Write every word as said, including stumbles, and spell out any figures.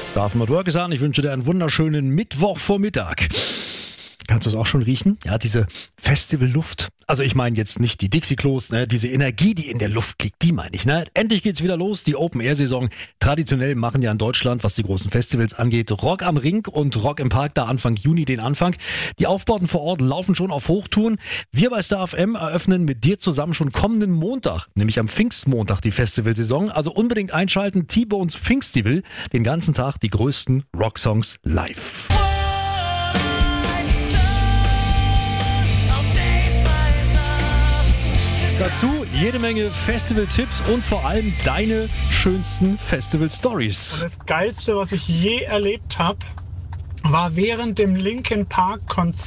Darf man Work sagen. Ich wünsche dir einen wunderschönen Mittwochvormittag. Kannst du es auch schon riechen? Ja, diese Festivalluft. Also ich meine jetzt nicht die Dixie-Klos, ne? Diese Energie, die in der Luft liegt, die meine ich. Ne? Endlich geht's wieder los, die Open-Air-Saison. Traditionell machen ja in Deutschland, was die großen Festivals angeht, Rock am Ring und Rock im Park da Anfang Juni den Anfang. Die Aufbauten vor Ort laufen schon auf Hochtouren. Wir bei Star F M eröffnen mit dir zusammen schon kommenden Montag, nämlich am Pfingstmontag, die Festivalsaison. Also unbedingt einschalten, T-Bones Pfingstival, den ganzen Tag die größten Rocksongs live. Dazu jede Menge Festival-Tipps und vor allem deine schönsten Festival-Stories. Und das Geilste, was ich je erlebt habe, war während dem Linkin Park Konzert.